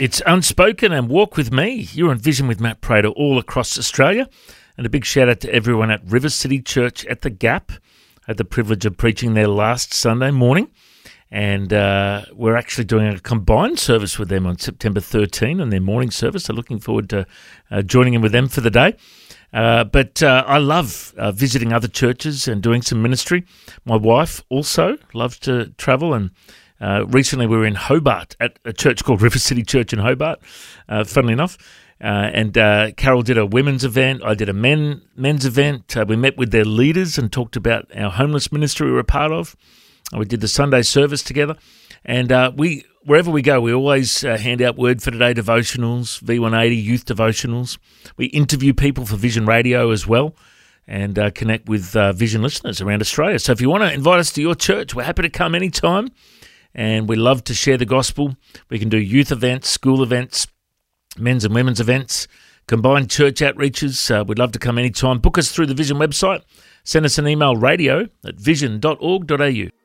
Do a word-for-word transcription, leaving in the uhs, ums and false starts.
It's Unspoken and Walk With Me. You're on Vision with Matt Prater all across Australia. And a big shout out to everyone at River City Church at the Gap. I had the privilege of preaching there last Sunday morning. And uh, we're actually doing a combined service with them on September thirteenth on their morning service. So looking forward to uh, joining in with them for the day. Uh, but uh, I love uh, visiting other churches and doing some ministry. My wife also loves to travel, and uh, recently we were in Hobart at a church called River City Church in Hobart, uh, funnily enough. Uh, and uh, Carol did a women's event. I did a men men's event. Uh, we met with their leaders and talked about our homeless ministry we were a part of. Uh, we did the Sunday service together. And uh, we wherever we go, we always uh, hand out Word for Today devotionals, V one eighty youth devotionals. We interview people for Vision Radio as well, and uh, connect with uh, Vision listeners around Australia. So if you want to invite us to your church, we're happy to come anytime. And we love to share the gospel. We can do youth events, school events, men's and women's events, combined church outreaches. Uh, we'd love to come anytime. Book us through the Vision website. Send us an email, radio at vision dot org dot a u.